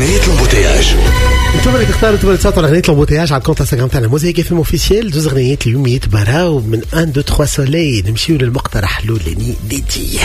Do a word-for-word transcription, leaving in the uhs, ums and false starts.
أغنية الامبوتياج. انتم اللي تختاروا انتم اللي تصوتوا على اغنيه الامبوتياج على الكونت انستغرام تاعنا موزيك فيلم اوفيسيال. جوج اغنيات اليوم يتبراو من واحد اثنين ثلاثة سولي. نمشيو للمقترح الاولاني ديدي.